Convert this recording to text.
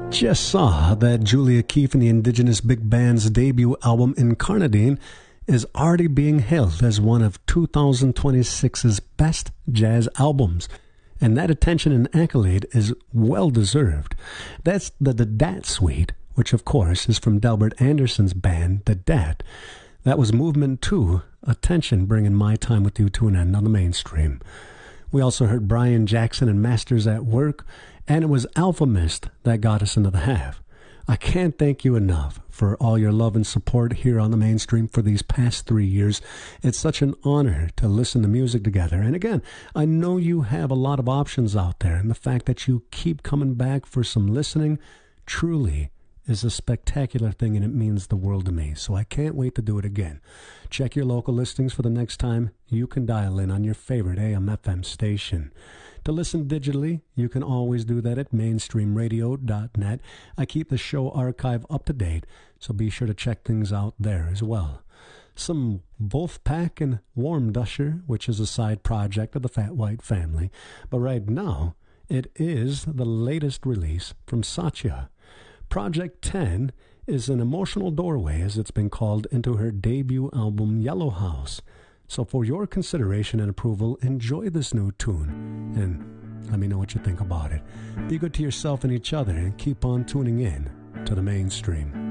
Just saw that Julia Keefe and the Indigenous Big Band's debut album Incarnadine is already being hailed as one of 2026's best jazz albums. And that attention and accolade is well deserved. That's the Dat Suite, which of course is from Delbert Anderson's band, The Dat. That was Movement 2, Attention, bringing My Time With You to an end on the mainstream. We also heard Brian Jackson and Masters at Work, and it was Alpha Mist that got us into the half. I can't thank you enough for all your love and support here on the mainstream for these past 3 years. It's such an honor to listen to music together. And again, I know you have a lot of options out there, and the fact that you keep coming back for some listening truly is a spectacular thing, and it means the world to me. So I can't wait to do it again. Check your local listings for the next time you can dial in on your favorite AM/FM station. To listen digitally, you can always do that at mainstreamradio.net. I keep the show archive up to date, so be sure to check things out there as well. Some Wolfpack and Warm Dusher, which is a side project of the Fat White Family. But right now, it is the latest release from Satya. Project 10 is an emotional doorway, as it's been called, into her debut album Yellow House. So for your consideration and approval, enjoy this new tune and let me know what you think about it. Be good to yourself and each other and keep on tuning in to the mainstream.